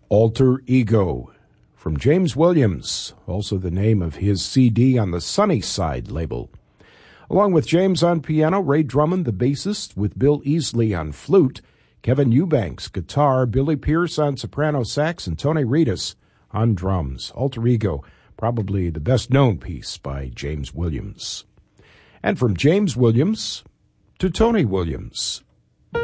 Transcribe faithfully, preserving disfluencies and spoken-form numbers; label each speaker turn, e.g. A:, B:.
A: Alter Ego from James Williams, also the name of his C D on the Sunny Side label. Along with James on piano, Ray Drummond, the bassist, with Bill Easley on flute, Kevin Eubanks, guitar, Billy Pierce on soprano sax, and Tony Reedus on drums. Alter Ego, probably the best-known piece by James Williams. And from James Williams to Tony Williams,